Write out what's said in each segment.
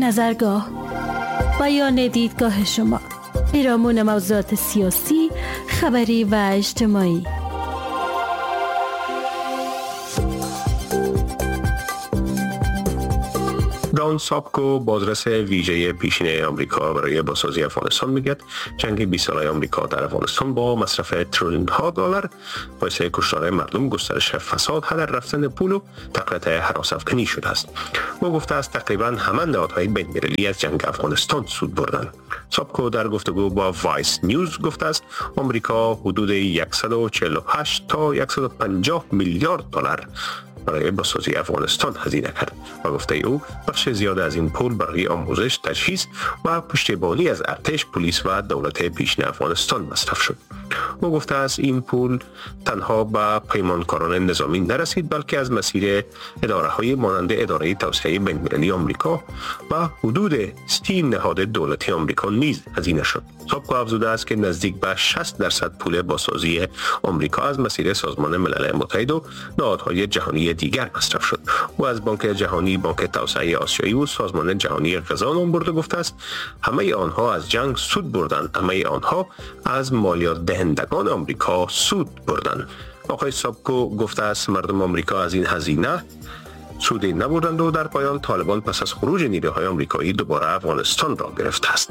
نظرگاه بیان دیدگاه شما، پیرامون موضوعات سیاسی، خبری و اجتماعی. دان سابکو، بازرس ویژه پیشین آمریکا برای بازسازی افغانستان، میگه جنگ 20 ساله آمریکا در افغانستان با مصرف تریلیون ها دلار باعث کشتار مردم، گسترش فساد، هدر رفتن پول و تقویت هراس افغانی شده است. او گفته است تقریبا همه نهادهای بین‌المللی از جنگ افغانستان سود بردند. سابکو در گفتگو با وایس نیوز گفته است آمریکا حدود 148 تا 150 میلیارد دلار برای بازسازی افغانستان هزینه کرد و گفته او بخش زیاد از این پول برای آموزش، تجهیز و پشتیبانی از ارتش، پلیس و دولت پیشین افغانستان مصرف شد. او گفته است این پول تنها به پیمانکاران نظامی نرسید، بلکه از مسیر اداره‌های مانند اداره توسعه بین‌المللی آمریکا و حدود 30 نهاد دولتی آمریکا نیز هزینه شد. سابکو افزوده است که نزدیک به 60% پول بازسازی آمریکا از مسیر سازمان ملل متحد و نهادهای جهانی دیگر مصرف شد. او از بانک جهانی، بانک توسعه آسیایی و سازمان جهانی غذا نام برده گفته است همه آنها از جنگ سود بردند، همه آنها از مالیات دهندگان آمریکا سود بردند. آقای سابکو گفته است مردم آمریکا از این هزینه سودی نبردند و در پایان طالبان پس از خروج نیروهای آمریکایی دوباره افغانستان را گرفته است.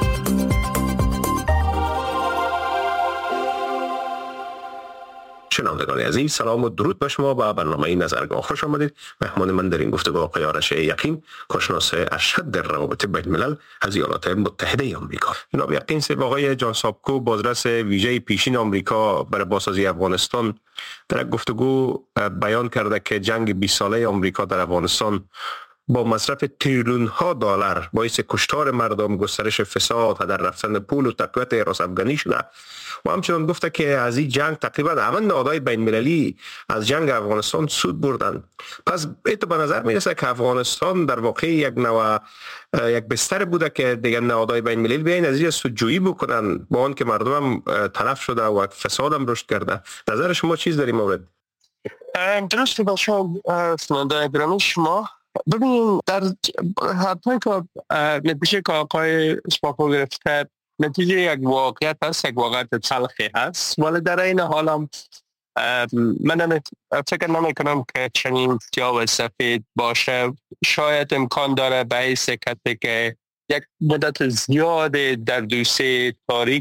شنوندگان عزیز، سلام و درود به شما. با برنامه نظرگاه خوش آمدید. مهمان من در این گفتگو آقای آرش یقین، کارشناس ارشد در روابط بین الملل از ایالات متحده آمریکا. جناب یقین صاحب، آقای جان سابکو، بازرس ویژه پیشین آمریکا برای بازسازی افغانستان، در گفتگو بیان کرده که جنگ 20 ساله آمریکا در افغانستان با مصرف تریلیون ها دلار باعث کشتار مردم، گسترش فساد، هدر رفتن پول و تقویت هراس افغانی شده و همچنان گفته که از این جنگ تقریبا همه نهادهای بین المللی از جنگ افغانستان سود بردن. پس ایتو به نظر میرسه که افغانستان در واقع یک بستر بوده که دیگر نهادهای بین المللی بیاین از این سودجویی بکنن، با آن که مردم هم تلف شده و فساد هم رشد کرده. نظر شما چیز در این مورد؟ درسته با شما. ببینید، در حتی که نتیجه که آقای سابکو گرفته نتیجه یک واقعیت هست، یک واقعیت تلخی هست، ولی در این حال هم من فکر نمی کنم که چنین سیاه و سفید باشه. شاید امکان داره به این سکته که یک مدت زیاد در دوسیه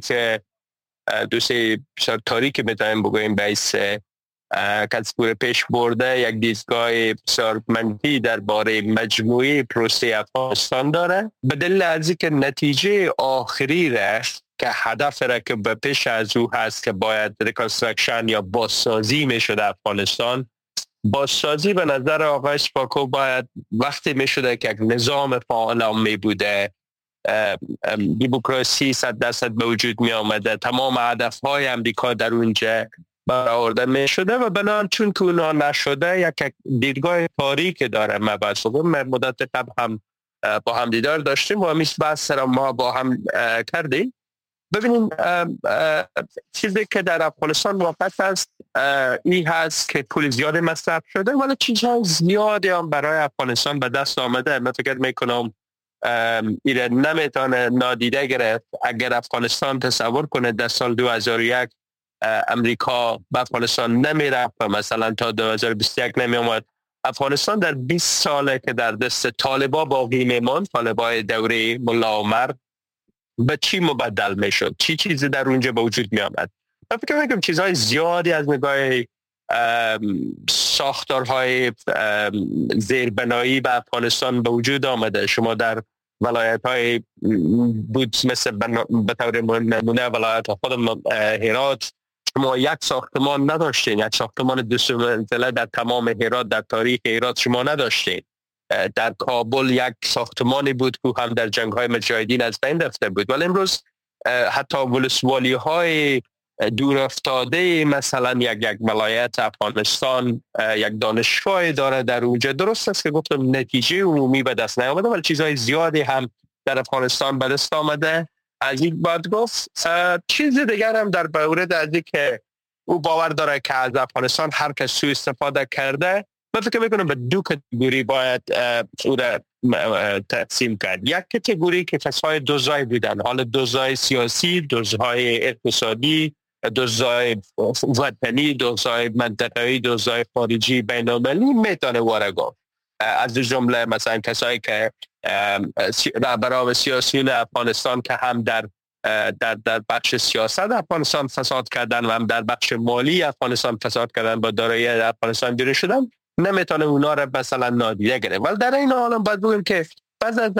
تاریک میتونیم بگوییم به کسبور پیش برده یک دیدگاه بسیار منفی درباره مجموعی پروسه افغانستان داره، به دلیل از اینکه نتیجه آخری را که هدف را که به پیش از او هست که باید ریکانستراکشن یا بازسازی میشد افغانستان. بازسازی به نظر آقای سابکو باید وقتی میشده که یک نظام فعال می بوده، دموکراسی 100% به وجود می آمده، تمام هدفهای امریکا در اونجا برآورده می شده و بنابراین چون که اونا نشده یک دیدگاه تاریک داره. ما مدت قبل هم با هم دیدار داشتیم و همیشه بحث را ما با هم کردیم. ببینیم چیزی که در افغانستان واقع هست این هست که پول زیادی مصرف شده ولی چیزهای زیادی هم برای افغانستان به دست آمده. من فکر میکنم ایره نمیتونه نادیده گرفت. اگر افغانستان تصور کنه در سال 2001 امریکا به افغانستان نمیرفت و مثلا تا 2021 نمی آمد، افغانستان در 20 ساله که در دست طالبا باقی میماند، طالبای دوره ملا عمر، به چی مبدل میشد؟ چی چیزی در اونجا به وجود می آمد؟ من فکر میکنم چیزهای زیادی از نگاه ساختارهای زیربنایی به افغانستان به وجود آمده. شما در ولایت های بود مثل به طور نمونه ولایت خود هرات شما یک ساختمان نداشتین، یک ساختمان دوسمنزله در تمام هرات، در تاریخ هرات شما نداشتین. در کابل یک ساختمانی بود که هم در جنگ های مجاهدین از بین رفته بود، ولی امروز حتی ولسوالی های دور افتاده مثلا یک ولایت افغانستان یک دانشگاه داره در اونجا. درست است که گفتم نتیجه عمومی به دست نیامده ولی چیزهای زیادی هم در افغانستان به دست آمده. از این بعد گفت چیز دیگر هم در مورد از این که او باور داره که از افغانستان هر کس سوء استفاده کرده من فکر میکنم به دو کاتگوری باید او را تقسیم کرد. یک کاتگوری که کسای دوزای بودن، حالا دوزای سیاسی، دوزای اقتصادی، دوزای وطنی، دوزای منطقه‌ای، دوزای خارجی، بین‌المللی میتونه وارگاه. از جمله مثلا کسایی که رهبران سیاسی افغانستان که هم در بخش سیاست افغانستان فساد کردن و هم در بخش مالی افغانستان فساد کردن با دارایی افغانستان بیرون شدن، نمیتونه اونا را مثلا نادیده گرفت. ولی در این حال باید بگیم که بعض از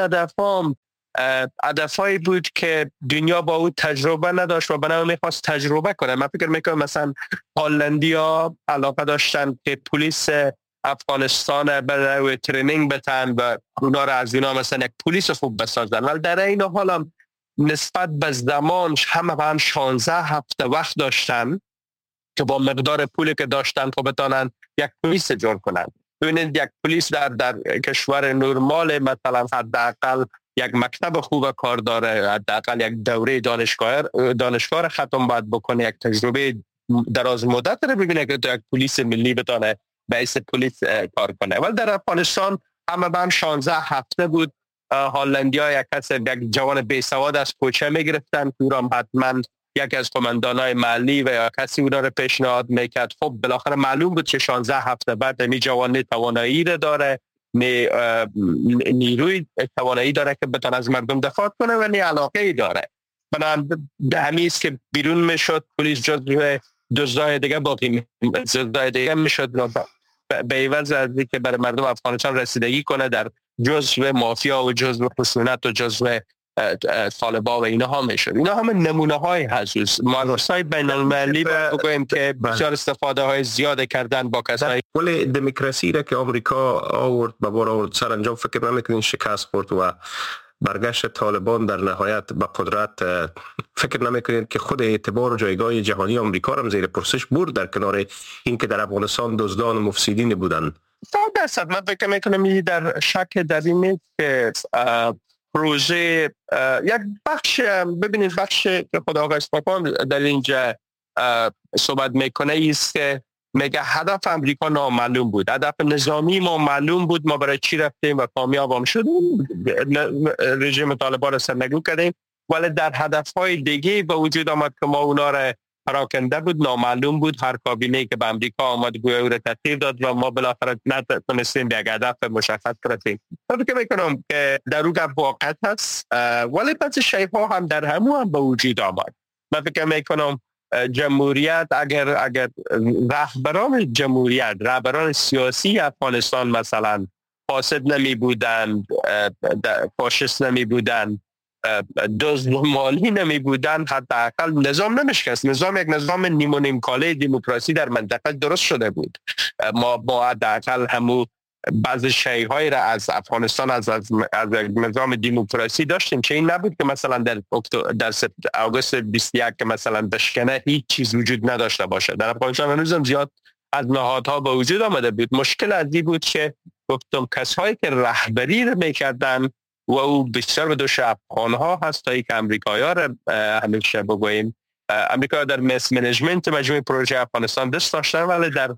هدفهایی بود که دنیا با او تجربه نداشت و بنابراین میخواست تجربه کنه. من فکر میکنم مثلا هلندیا علاقه داشتن که پلیس افغانستان برای ترینینگ بتن و اونا را از اینا مثلا یک پلیس خوب بسازن، ولی در این حال هم نسبت به زمان هم 16 هفته وقت داشتن که با مقدار پولی که داشتن خب بتانن یک پلیس جور کنن. ببینید یک پلیس در کشور نرمال مثلا حداقل یک مکتب خوب کار داره، حداقل یک دوره دانشگاه ختم باید بکنه، یک تجربه دراز مدت رو ببینه که یک پلیس ملی بتانه بیس پلیس کار کنه. ولی در افغانستان همه 16 هفته بود. هلندیا یک جوان بیسواد از کوچه میگرفتن، او حتما یکی از قماندانای محلی و یا کسی اونا رو پیشنهاد میکرد. خب بالاخره معلوم بود که 16 هفته بعد می جوان توانایی رو داره، نیروی توانایی داره که بتونه از مردم دفاع کنه و علاقه ای داره. بنابراین همیست که بیرون میشد پلیس جزو دزدای دیگه باقی دزدای دیگه میشد به عوض از اینکه برای مردم افغانستان رسیدگی کنه در جزو مافیا و جزو خشونت و جزو طالبا و اینها میشد. اینا همه نمونه های هست. مؤسسات بین المللی بگوییم که بسیار استفاده های زیاده کردن با کسایی. ولی دموکراسی را که آمریکا آورد به بار آورد سرانجام فکر نمیکنین شکست خورد و برگشت طالبان در نهایت به قدرت، فکر نمیکنید که خود اعتبار و جایگاه جهانی آمریکا را زیر پرسش برد در کنار این که در افغانستان دزدان و مفسدین بودن؟ 100% من فکر میکنم در شک در این که پروژه یک بخش، ببینید بخش که خدا آقای اسپاکان در اینجا صحبت میکنه ایست که میگه هدف امریکا نامعلوم بود، هدف نظامی ما معلوم بود، ما برای چی رفتیم و کامیاب هم شدیم، رژیم طالبان را سرنگون کردیم، ولی در هدفهای دیگه به وجود آمد که ما اونا را پراکنده بود، نامعلوم بود. هر کابینه‌ای که به امریکا آمد گویا او را تغییر داد و ما بالاخره نتونستیم به یک هدف مشخص برسیم. من فکر میکنم که در اون گپ واقعیت هست، ولی بعضی شی‌ها هم در همون هم به وجود آمد. من فکر میکنم جمهوریت اگر رهبران جمهوریت، رهبران سیاسی افغانستان مثلا فاسد نمی بودند، فاشیست نمی بودند، دزد مالی نمی بودند، حداقل نظام نمیشکست. نظام یک نظام نیم و نیم کاله دموکراسی در منطقه درست شده بود. ما حداقل همو بعضی شی‌های را از افغانستان از نظام دموکراسی داشتیم که این نبود که مثلا در آگوست 21 که مثلا بشکنه هیچ چیز وجود نداشته باشه. در افغانستان هنوز هم زیاد از نهادها به وجود آمده بود. مشکل از این بود که گفتم کسایی که رهبری رو میکردن و او بسیار به دوش افغانها هست تا که امریکایی‌ها را همیشه بگوییم امریکا در منیجمنت مجموعه پروژه افغانستان دست داشتن، ولی در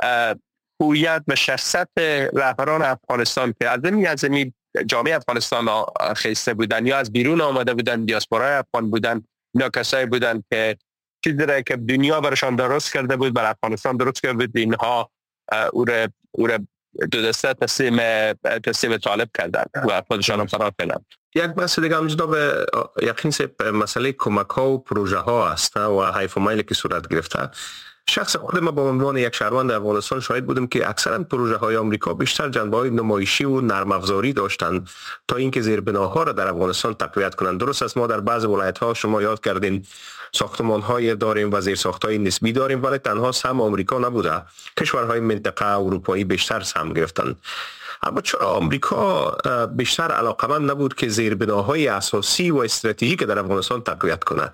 هویت و شخصیت رهبران افغانستان که از این جامعه افغانستان خسته بودن یا از بیرون آمده بودن، دیاسپورای افغان بودن، یا کسایی بودن که چیزی را که دنیا برشان درست کرده بود بر افغانستان درست کرده بود، اینها او را دو دسته تسلیم طالب کردن و خودشان فرار کردن. یک بحث دیگه هم جدا به یقین سے مسئله کمک ها و پروژه ها است و حیف و میل که صورت گرفته. شخص خود ما با عنوان یک شهروند افغانستان شاهد بودم که اکثرا پروژه های آمریکا بیشتر جنبه‌های نمایشی و نرم افزاری داشتند تا اینکه زیربناها را در افغانستان تقویت کنند. درست است ما در بعض ولایت ها شما یاد کردین ساختمان های داریم و زیرساخت های نسبی داریم، ولی تنها سهم آمریکا نبوده، کشورهای منطقه اروپایی بیشتر سهم گرفتند. اما چرا آمریکا بیشتر علاقمند نبود که زیربناهای اساسی و استراتژیک در افغانستان تقویت کنه؟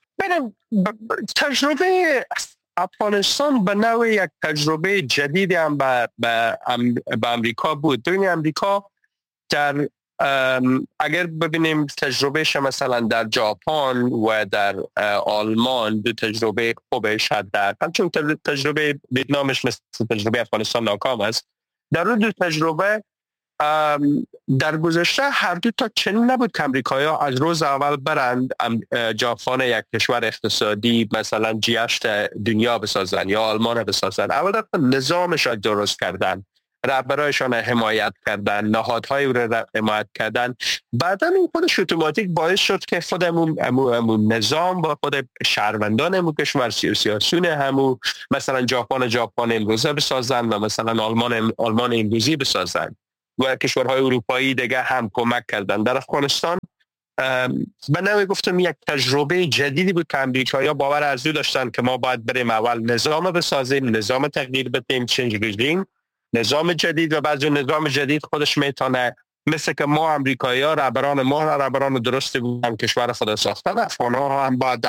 تجربه افغانستان به نوع یک تجربه جدید هم به امریکا بود. ببینید امریکا در اگر ببینیم تجربهش مثلا در ژاپن و در آلمان دو تجربه خوبش حداقل، چون تجربه ویتنامش مثل تجربه افغانستان ناکام است، در اون دو تجربه در گذشته هر دو تا چنین نبود که امریکایی‌ها از روز اول برند ژاپن یک کشور اقتصادی مثلا G8 دنیا بسازن یا آلمان بسازن. اول رفتن نظامش را درست کردن، رهبرایشان حمایت کردن، نهادهای او را حمایت کردن. بعدا این خودش اتوماتیک باعث شد که خود همون نظام با خود شهروندان همون کشور سیاسیون همون مثلا ژاپن امروزه بسازن و مثلا آلمان امروزی بسازن و کشورهای اروپایی دیگه هم کمک کردن. در افغانستان به نوعی گفتم یک تجربه جدیدی بود که امریکایی‌ها باور از او داشتن که ما باید بریم اول نظام بسازیم، نظام تغییر بدیم، چنج رژیم، نظام جدید، و بعد نظام جدید خودش میتونه مثل که ما امریکایی‌ها رهبران درستی بودن کشور خود ساختن، افغان‌ها هم باید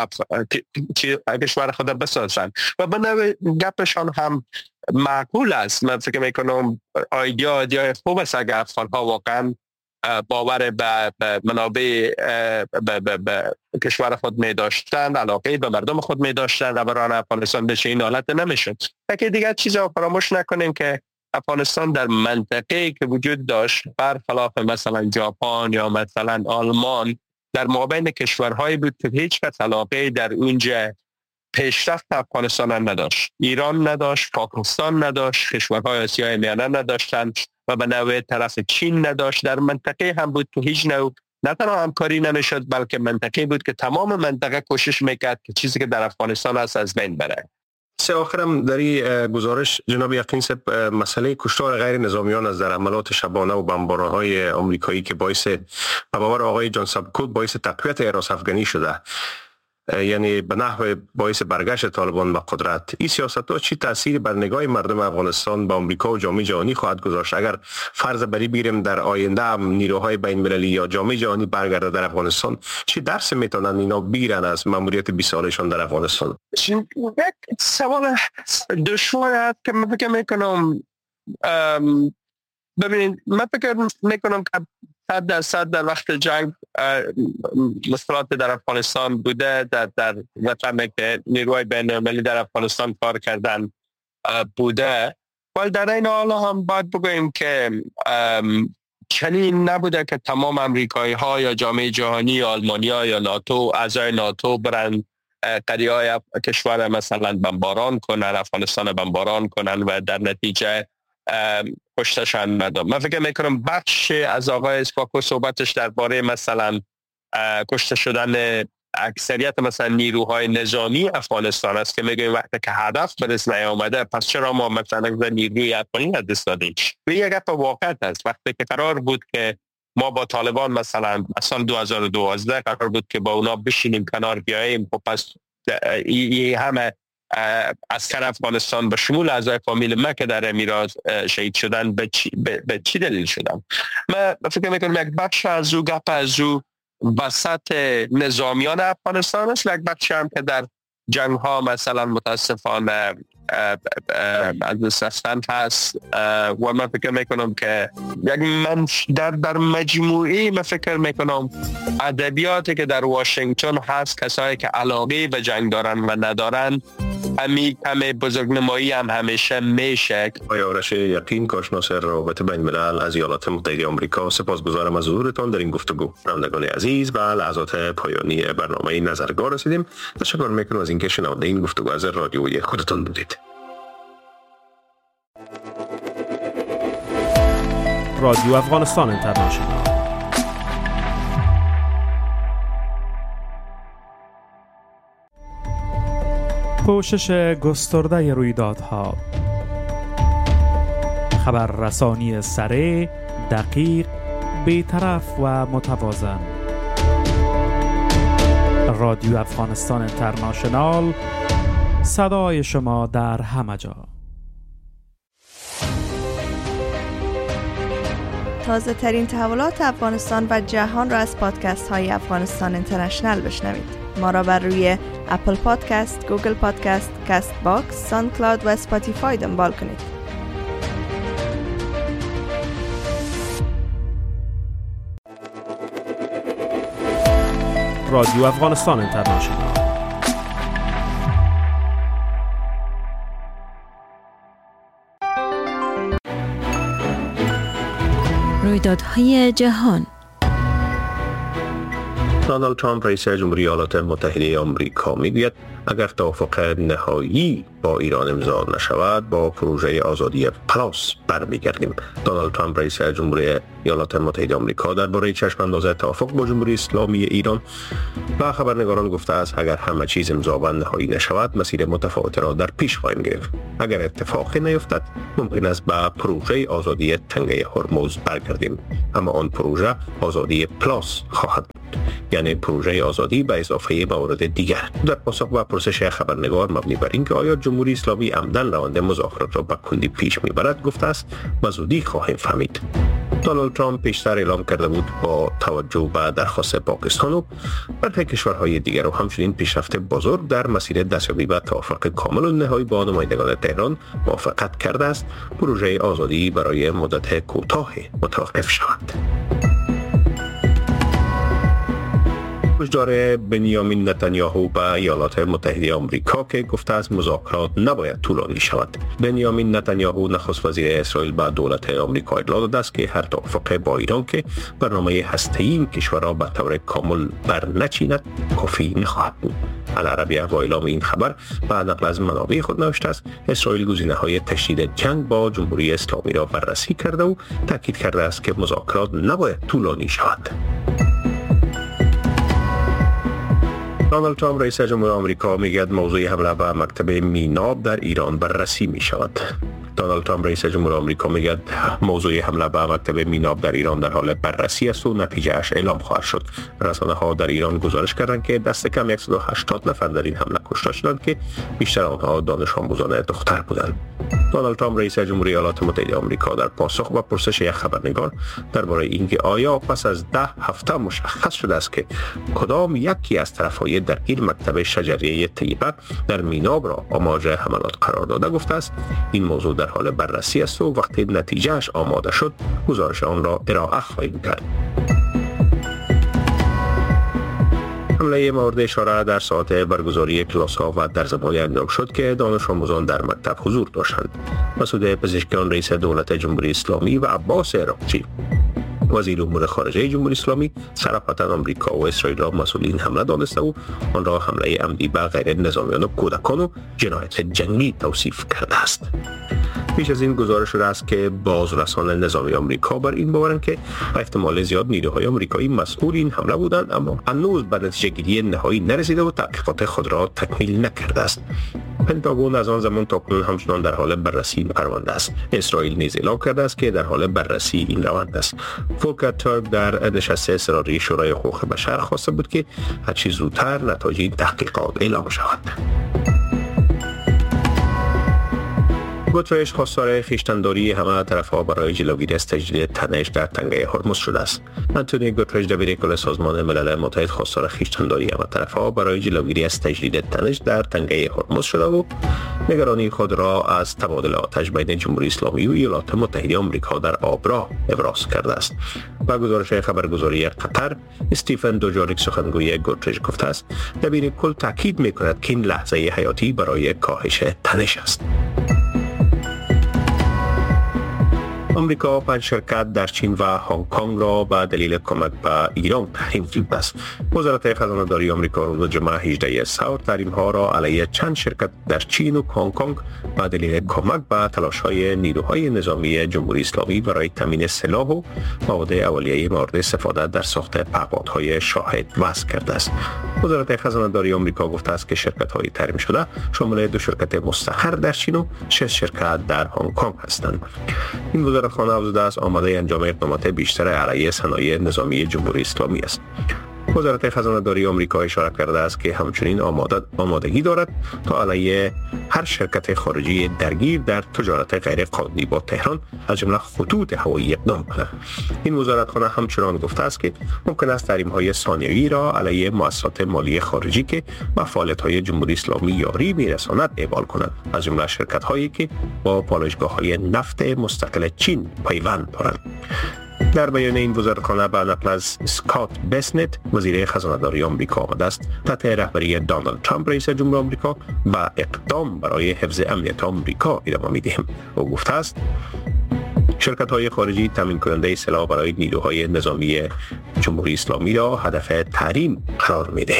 کشور خود بسازن و به نوع گپشان هم معقول است. من فکر میکنم ایده خوب است اگر افغان‌ها واقعا باور به منابع به کشور خود می داشتن، علاقه به مردم خود می داشتن، رهبران افغانستان به این حالت نمیشد. که دیگر چیزا فراموش نکنیم که افغانستان در منطقه‌ای که وجود داشت برخلاف مثلا ژاپن یا مثلا آلمان در مابین کشورهایی بود که هیچ کس علاقه در اونجا پیشرفت افغانستان نداشت. ایران نداشت، پاکستان نداشت، کشورهای آسیای میانه نداشتن و به نوع طرف چین نداشت. در منطقه هم بود که هیچ نوع نه تنها همکاری نمیشد، بلکه منطقه بود که تمام منطقه کوشش میکرد که چیزی که در افغانستان هست از بین بره. آخرم در این گزارش جناب یقین صاحب مسئله کشتار غیر نظامیان از در حملات شبانه و بمبارهای آمریکایی که باعث باور آقای جان سابکوت باعث تقویت حراس افغانی شده، یعنی به نحو باعث برگشت طالبان به قدرت، این سیاست‌ها چی تأثیری بر نگاه مردم افغانستان به آمریکا و جامعه جهانی خواهد گذاشت؟ اگر فرض بری بگیریم در آینده هم نیروهای بین‌المللی یا جامعه جهانی برگرده در افغانستان، چی درس میتونن اینا بگیرن از ماموریت 20 سالشان در افغانستان؟ یک سوال دشوار است که من فکر میکنم ببینید، من فکر میکنم که 100% در وقت جنگ مشکلات در افغانستان بوده، در وطن که نیروهای بین‌المللی در افغانستان کار کردن بوده، ولی در این حال هم باید بگوییم که چنین نبوده که تمام امریکایی ها یا جامعه جهانی یا آلمانیا یا ناتو، اعضای ناتو برن قریه های کشور مثلا بمباران کنن، افغانستان بمباران کنن و در نتیجه کشتشان ندام. من فکر میکنم بخش از آقای اسپاکو صحبتش درباره مثلا کشته شدن اکثریت مثلا نیروهای نظامی افغانستان است که میگیم وقتی که هدف به دست نیامده پس چرا ما مثلا نیروی افغانی از دست دادیم؟ و یک گپ واقعیت است. وقتی که قرار بود که ما با طالبان مثلا سال 2012 قرار بود که با اونا بشینیم کنار بیاییم، خب پس این همه عسکر افغانستان به شمول اعضای فامیل ما که در امیرات شهید شدن به چی دلیل شدن؟ من فکر میکنم یک بخش از او گپ از او وسط نظامیان افغانستان است، یک بخش هم که در جنگ ها مثلا متاسفانه از دست رفتن هست و من فکر میکنم که من در مجموعی من فکر میکنم ادبیاتی که در واشنگتن هست، کسایی که علاقه به جنگ دارن و ندارن، همه بزرگنمایی هم همیشه میشه. آقای آرش یقین، کارشناس روابط بین الملل از ایالات متحده آمریکا، سپاسگزارم از حضورتان در این گفتگو. شنوندگان عزیز، به لحظات پایانی برنامه نظرگاه رسیدیم. تشکر میکنم از اینکه شنونده این گفتگو از رادیوی خودتان بودید. رادیو افغانستان اینترنشنال. پوشش گسترده رویدادها، خبررسانی سریع، دقیق، بی‌طرف و متوازن. رادیو افغانستان اینترنشنال، صدای شما در همه جا. تازه ترین تحولات افغانستان و جهان را از پادکست های افغانستان اینترنشنال بشنوید. ما را بر روی اپل پادکست، گوگل پادکست، کست باکس، ساوند کلاود و اسپاتیفای دنبال کنید. رادیو افغانستان اینترنشنال. رویدادهای جهان. دونالد ترامپ رئیس جمهوری ایالات متحده آمریکا میگوید اگر توافق نهایی با ایران امضا نشود با پروژه آزادی پلاس برمیگردیم. دونالد ترامپ رئیس جمهوری ایالات متحده آمریکا درباره چشم انداز توافق با جمهوری اسلامی ایران با خبرنگاران گفته است اگر همه چیز امضا و نهایی نشود مسیر متفاوتی را در پیش خواهیم گرفت. اگر اتفاقی نیفتد ممکن است به پروژه آزادی تنگه هرمز برگردیم، اما آن پروژه آزادی پلاس خواهد بود، یعنی پروژه آزادی به اضافه موارد دیگر. در پاسخ به پرسش خبرنگار مبنی بر اینکه آیا جمهوری اسلامی عمدن روند مذاکرات را به کندی پیش میبرد گفته است به زودی خواهیم فهمید. دونالد ترامپ پیشتر اعلام کرده بود با توجه به درخواست پاکستان و برخی کشورهای دیگر و همچنین پیشرفت بزرگ در مسیر دستیابی به توافق کامل و نهایی با نمایندگان تهران موافقت کرده است پروژه آزادی برای مدت کوتاه متوقف شود. هشدار بنیامین نتانیاهو به ایالات متحده آمریکا که گفته است مذاکرات نباید طولانی شود. بنیامین نتانیاهو نخست وزیر اسرائیل به دولت آمریکا اطلاع داده است که هر توافق با ایران که برنامه هسته‌ای این کشور را به طور کامل برنچیند کافی نخواهد بود. العربیه با اعلام این خبر به نقل از منابع خود نوشته است اسرائیل گزینه‌های تشدید جنگ با جمهوری اسلامی را بررسی کرده و تاکید کرده است که مذاکرات نباید طولانی شود. دونالد ترامپ رئیس جمهوری آمریکا میگوید موضوع حمله به مکتب میناب در ایران بررسی می شود. دونالد ترامپ رئیس جمهوری آمریکا میگوید موضوع حمله به مکتب میناب در ایران در حال بررسی است و نتیجه اش اعلام خواهد شد. رسانه ها در ایران گزارش کردند که دست کم 180 نفر در این حمله کشته شدند که بیشتر آنها دانش آموزان دختر بودند. دونالد ترامپ رئیس جمهوری ایالات متحده آمریکا در پاسخ به پرسش یک خبرنگار درباره اینکه آیا پس از 10 هفته مشخص شده است که کدام یکی از طرفهای درگیر مکتب شجریه طیبه در میناب را آماج حملات قرار داده گفته است این موضوع در حال بررسی است و وقتی نتیجهش آماده شد گزارش آن را ارائه خواهیم کرد. حمله مورد اشاره در ساعت برگزاری کلاس‌ها و درس‌های انجام شد که دانش آموزان در مکتب حضور داشتند. مسعود پزشکیان رئیس دولت جمهوری اسلامی و عباس عراقچی وزیر امور خارجه جمهوری اسلامی صراحتاً آمریکا و اسرائیل را مسئول این حمله دانسته و آن را حمله عمدی به غیر نظامیان و کودکان و جنایت جنگی توصیف کرده است. پیش از این گزارش شده است که بازرسان نظامی آمریکا بر این باورند که به احتمال زیاد نیروهای آمریکایی مسئول این حمله بودند، اما هنوز به نتیجه گیری نهایی نرسیده و تحقیقات خود را تکمیل نکرده است. پنتاگون از آن زمان تا کنون همچنان در حال بررسی این پرونده است. اسرائیل نیز اعلام کرده است که در حال بررسی این روند است. فولکر تورک در نشست اضطراری شورای حقوق بشر خواسته بود که هرچه زودتر نتایج این تحقیقات اعلام شود. گوترش خواستار خویشتن‌داری همه طرف‌ها برای جلوگیری از تجدید تنش در تنگه هرمز شده است. آنتونیو گوترش دبیر کل سازمان ملل متحد خواستار خویشتن‌داری همه طرف‌ها برای جلوگیری از تجدید تنش در تنگه هرمز شده و نگرانی خود را از تبادل آتش بین جمهوری اسلامی و ایالات متحده آمریکا در آبراه ابراز کرده است. با گزارش خبرگزاری قطر استیفن دوجاریک سخنگوی گوترش گفته است دبیر کل تاکید می‌کند که این لحظه حیاتی برای کاهش تنش است. آمریکا 5 شرکت در چین و هنگ کنگ را به دلیل کمک به ایران تحریم کرده است. وزارت خزانه‌داری آمریکا روز جمعه 18 سپتامبر تحریم‌ها را علیه چند شرکت در چین و هنگ کنگ به دلیل کمک به تلاش‌های نیروهای نظامی جمهوری اسلامی برای تامین سلاح و مواد اولیه مورد استفاده در ساخت پهپادهای شاهد وضع کرده است. وزارت خزانه‌داری آمریکا گفته است که شرکت‌های تحریم شده شامل 2 شرکت مستقر در چین و 6 شرکت در هنگ کنگ هستند. این وزارتخانه افزوده است آماده انجام اقدامات بیشتر علیه صنایع نظامی جمهوری اسلامی است. وزارت خزانه‌داری آمریکا اشاره کرده است که همچنین آمادگی دارد تا علیه هر شرکت خارجی درگیر در تجارت غیر قانونی با تهران از جمله خطوط هوایی اقدام کند. این وزارتخانه همچنان گفته است که ممکن است تحریم‌های ثانویه‌ای را علیه مؤسسات مالی خارجی که به فعالیت‌های جمهوری اسلامی یاری می‌رساند اعمال کند، از جمله شرکت‌هایی که با پالایشگاه‌های نفت مستقل چین پیوند دارند. در بیان این وزارتخانه به نقل از اسکات بسنت وزیر خزانه‌داری آمریکا آمده است تحت رهبری دونالد ترامپ رئیس جمهوری آمریکا به اقدام برای حفظ امنیت آمریکا ادامه می‌دهیم. او گفته است شرکت‌های خارجی تامین کننده سلاح برای نیروهای نظامی جمهوری اسلامی را هدف تحریم قرار میده.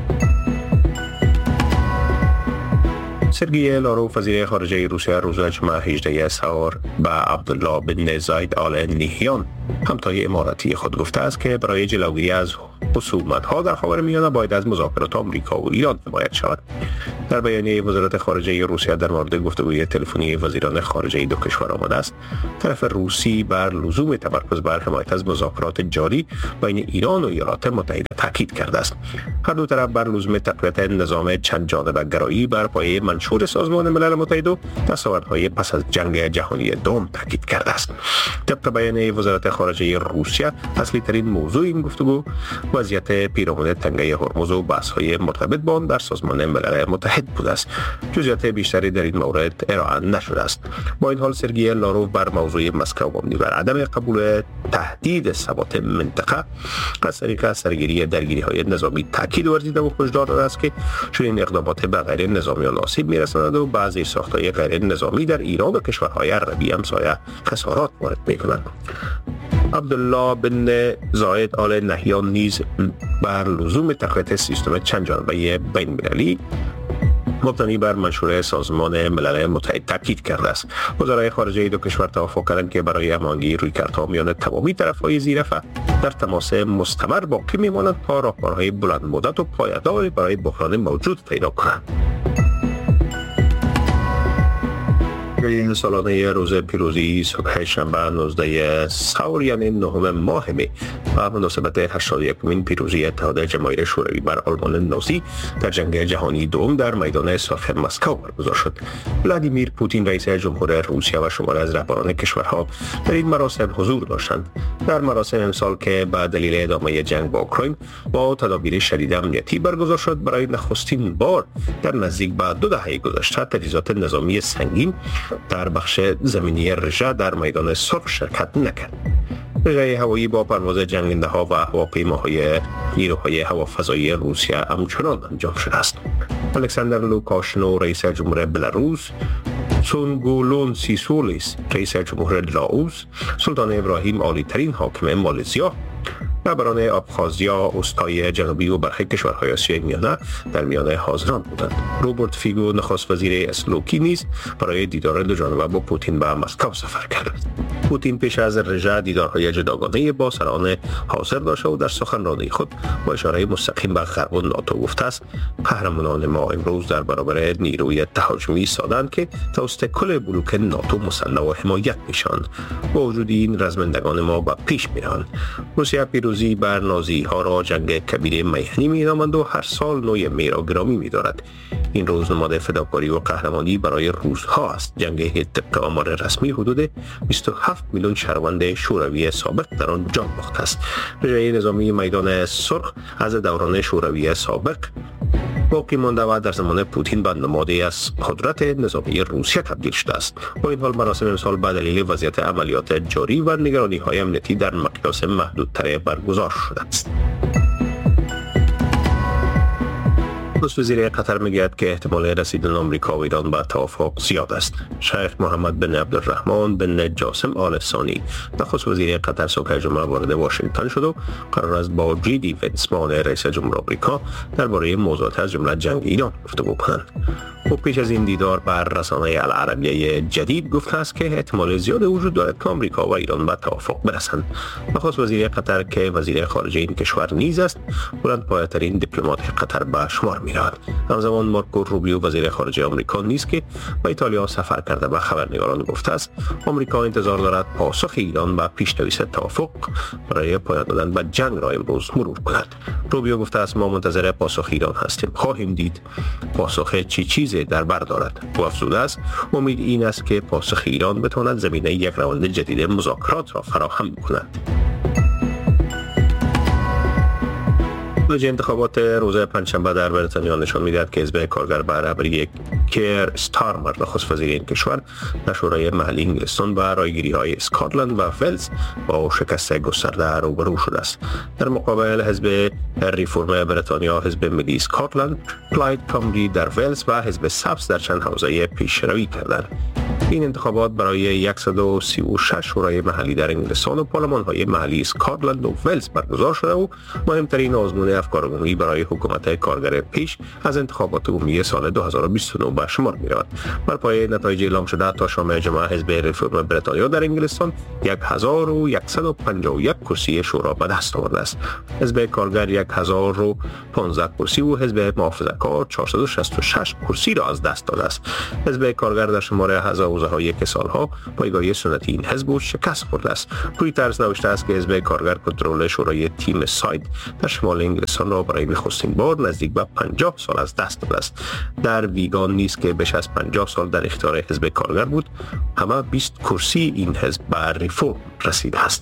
سرگئی لاروف وزیر خارجه روسیه روز جمعه 18 سحر به عبدالله بن زاید آل نهیان همتای اماراتی خود گفته است که برای جلوگیری از خصومت‌ها در خاورمیانه باید از مذاکرات آمریکا و ایران حمایت شود. در بیانیه وزارت خارجه روسیه در مورد گفتگوی تلفنی وزیران خارجه دو کشور آمده است طرف روسی بر لزوم تمرکز بر حمایت از مذاکرات جاری بین ایران و ایالات متحده تاکید کرده است. هر دو طرف بر لزوم تقویت نظام چند جانبه گرایی بر پایه منشور سازمان ملل متحد و دستاوردهای پس از جنگ جهانی دوم تاکید کرده است. طبق بیانیه وزارت خارجه روسیه اصلی ترین موضوع این گفتگو وضعیت پیرامون تنگه هرمز و بحث‌های مرتبط با آن در سازمان ملل متحد بوده است. جزئیات بیشتری در این مورد ارائه نشده است. با این حال سرگئی لاروف بر موضوع مسکو مبنی بر عدم قبول تهدید ثبات منطقه از طریق سرگیری درگیری‌های نظامی تاکید ورزیده و هشدار داده است که چنین اقدامات به غیر نظامیان آسیب می‌رساند و بعضی ساخت‌های غیر نظامی در ایران و کشورهای عربی همسایه خسارات وارد می‌کنند. عبدالله بن زاید آل نهیان نیز بر لزوم تقویت سیستم چند جانبه بین‌المللی مبتنی بر منشور سازمان ملل متحد تاکید کرده است. وزرای خارجه دو کشور توافق کردند که برای هماهنگی رویکردها میان تمامی طرف‌های زیرفه در تماس مستمر باقی میمانند تا راهکارهای بلند مدت و پایداری برای بحران موجود پیدا کنند. این سالانه روز پیروزی صبح شنبه 19 سحر یعنی 9 ماه می و مناسبت 81مین پیروزی اتحاد جماهیر شوروی بر آلمان نازی در جنگ جهانی دوم در میدان صلح مسکو برگزار شد. ولادیمیر پوتین رئیس جمهور روسیه و شماری از رهبران کشورها در این مراسم حضور داشتند. در مراسم امسال که به دلیل ادامه جنگ با اوکراین با تدابیر شدید امنیتی برگزار شد برای نخستین بار در نزدیک به 2 دهه گذشته تجهیزات نظامی سنگین در بخش زمینی رژه در میدان صلح شرکت نکرد. رژه هوایی با پرواز جنگنده‌ها و هواپیماهای نیروهای هوافضایی روسیه همچنان انجام شده است. الکساندر لوکاشنو رئیس جمهور بلاروس، سونگولون سیسولیس رئیس جمهور لاوس، سلطان ابراهیم عالی ترین حاکم مالزیا، رهبران ابخازیا، اوستای جنوبی و برخی کشورهای آسیای میانه در میانه حاضران بودند. روبرت فیگو نخست وزیر اسلوکی نیز برای دیدار دوجانبه با پوتین به مسکو سفر کرد. پوتین پیش از رژه دیدارهای جداگانه با سران حاضر داشت و در سخنرانی خود با اشاره مستقیم به غرب و ناتو گفته است قهرمانان ما امروز در برابر نیروی تهاجمی ایستادند که توسط کل بلوک ناتو مسلح و حمایت میشن. با وجود این رزمندگان ما به پیش میرن. روسیه پیروزی بر نازی ها را جنگ کبیر میهنی مینامند و هر سال نوع می را گرامی می‌دارد. این روز نماد فداکاری و قهرمانی برای روس‌ها است. جنگ طبق آمار رسمی حدود 27 میلیون شهروند شوروی سابق در آن جان باخته است. رژه نظامی میدان سرخ از دوران شوروی سابق باقی مانده و در زمان پوتین به نمادی از قدرت نظامی روسیه تبدیل شده است. با این حال مراسم امسال به دلیل وضعیت عملیات جاری و نگرانی‌های امنیتی در مقیاس محدودتر برگزار شده است. نخست وزیر قطر میگوید که احتمال رسیدن آمریکا و ایران به توافق زیاد است. شیخ محمد بن عبدالرحمن بن جاسم آل ثانی نخست وزیر قطر صبح جمعه وارد واشنگتن شد و قرار است با جی دی ونس معاون رئیس جمهور آمریکا درباره موضوعات از جمله جنگ ایران گفتگو کنند. او پیش از این دیدار بر رسانه العربیه جدید گفته است که احتمال زیاد وجود دارد که آمریکا و ایران به توافق برسند. نخست وزیر قطر که وزیر خارجه این کشور نیز است بلندپایه‌ترین دیپلمات قطر به شمار می‌رود. همزمان مارکو روبیو وزیر خارجه آمریکا نیز که به ایتالیا سفر کرده به خبرنگاران گفته است آمریکا انتظار دارد پاسخ ایران به پیش‌نویس توافق برای پایان دادن به جنگ را امروز مرور کند. روبیو گفته است ما منتظر پاسخ ایران هستیم. خواهیم دید پاسخ چی چیزی در بر دارد. او افزوده است امید این است که پاسخ ایران بتواند زمینه یک روند جدید مذاکرات را فراهم کند. نتایج انتخابات روز پنجشنبه در بریتانیا نشان می‌دهد که حزب کارگر به رهبری کیر استارمر نخست وزیر این کشور در شورای محلی انگلستان و رایگیری‌های اسکاتلند و ولز با شکست گسترده روبرو شده است. در مقابل حزب ریفرم بریتانیا، حزب ملی اسکاتلند، پلاید کامری در ولز و حزب سبز در چند حوزه پیشروی کردند. این انتخابات برای 136 شورای محلی در انگلستان و پارلمان‌های محلی اسکاتلند و ولز برگزار شده و مهمترین آزمون افکارعمومی برای حکومت کارگر پیش از انتخابات عمومی سال 2029 به شمار می‌رود. بر پایه نتایج اعلام شده تا شام جمعه حزب ریفرم بریتانیا در انگلستان 1151 کرسی شورا به دست آورده است. حزب کارگر 1015 کرسی و حزب محافظه‌کار 466 کرسی را از دست داده است. حزب کارگر در شمار حوزه‌هایی که سالها پایگاه سنتی این حزب شکست خورده است. رویترز نوشته است که حزب کارگر کنترل شورای تیم ساید در شمال انگلستان را برای نخستین بار نزدیک به 50 سال از دست داده است. در ویگان نیز که بیش از 50 سال در اختیار حزب کارگر بود، همه 20 کرسی این حزب به ریفرم رسیده است.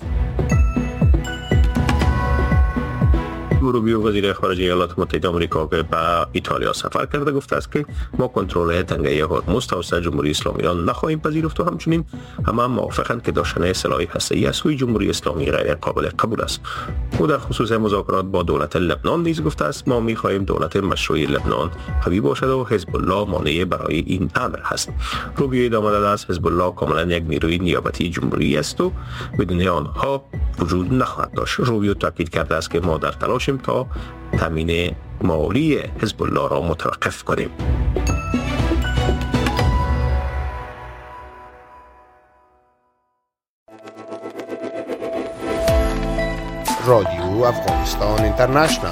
روبیو وزیر خارجه ایالات متحده آمریکا که به ایتالیا سفر کرده گفته است که ما کنترل تنگه هرمز توسط جمهوری اسلامی را نخواهیم پذیرفت و همچنین همه موافقند که داشتن سلاح هسته‌ای از سوی جمهوری اسلامی غیر قابل قبول است. او در خصوص مذاکرات با دولت لبنان نیز گفته است ما می‌خواهیم دولت مشروع لبنان قوی باشد و حزب الله مانع برای این امر است. روبیو ادامه داده است حزب الله کاملا یک نیروی نیابتی جمهوری است و بدون آنها وجود نخواهد داشت. روبیو تاکید کرده است که ما در تلاشیم تا تامین مالی حزب الله را متوقف کنیم. رادیو افغانستان اینترنشنال.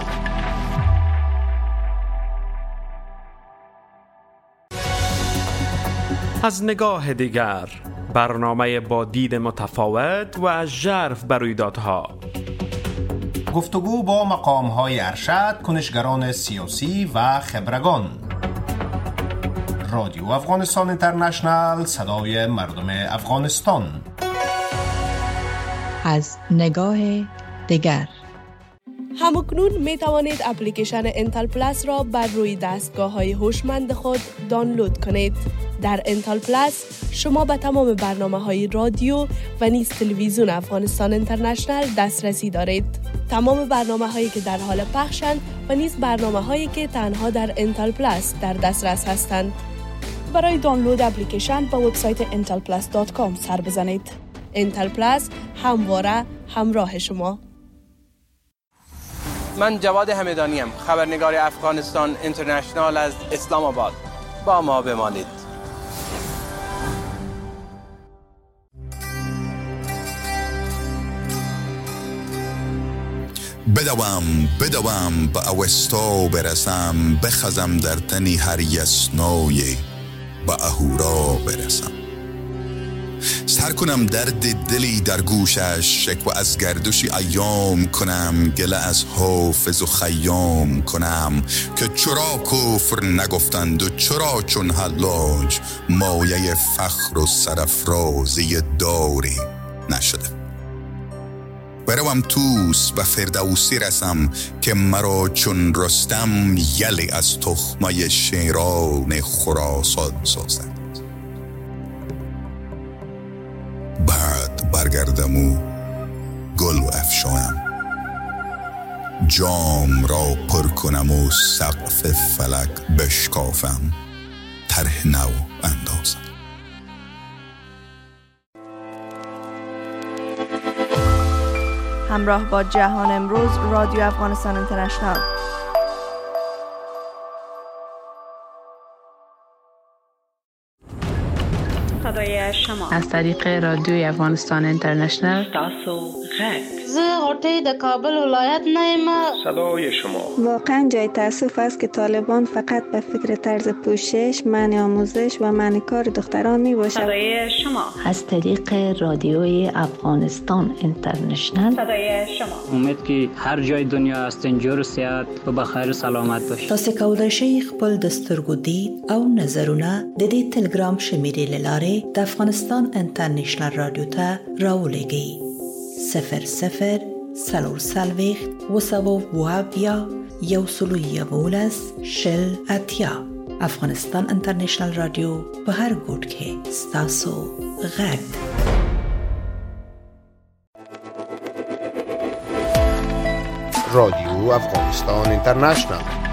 از نگاه دیگر، برنامه با دید متفاوت و ژرف بر رویدادها. گفتگو با مقام‌های ارشد، کنشگران سیاسی و خبرگان. رادیو افغانستان اینترنشنال، صدای مردم افغانستان. از نگاه دیگر. همکنون می توانید اپلیکیشن انتل پلاس را بر روی دستگاه‌های هوشمند خود دانلود کنید. در انتل پلاس شما به تمام برنامه‌های رادیو و نیز تلویزیون افغانستان اینترنشنال دسترسی دارید. تمام برنامه‌هایی که در حال پخشند و نیز برنامه‌هایی که تنها در انتل پلاس در دسترس هستند. برای دانلود اپلیکیشن به وبسایت intelplus.com سر بزنید. انتل پلاس همواره همراه شما. من جواد همدانیم، خبرنگار افغانستان اینترنشنال از اسلام آباد. با ما بمانید. بدوم به اوستا برسم، بخزم در تنی هر یسنوی، به اهورا برسم. سر کنم درد دلی در گوشش، شکوه از گردشی ایام کنم، گله از حافظ و خیام کنم که چرا کفر نگفتند و چرا چون حلاج مایه فخر و سرافرازی داری نشده. بروم توس و فردوسی رسم که مرا چون رستم یلی از تخمه شیران خراسان سازد. بعد برگردم و گل افشانم، جام را پر کنم و سقف فلک بشکافم، طرح نو اندازم. همراه با جهان امروز، رادیو افغانستان اینترنشنال. صدای شما از طریق رادیوی افغانستان اینترنشنال. تاسو غږ. زه غوټۍ د کابل ولایت نه یم. صدای شما. واقعا جای تأسف است که طالبان فقط به فکر طرز پوشش، منع آموزش و منع کار دختران می باشد. صدای شما. از طریق رادیوی افغانستان اینترنشنال. صدای شما. امید که هر جای دنیا هستین جور سیادت و بخیر سلامت باشید. تاسو کولای شئ خپل د سترګو دید او نظرونه د دې ټلګرام شمیرې له لارې د افغانستان انټرنیشنل رادیو ته راولېږئ. 00 صفر صفر 440 222 111 افغانستان انټرنیشنل رادیو په هر ګوټ کې ستاسو غږ. رادیو افغانستان اینترنشنل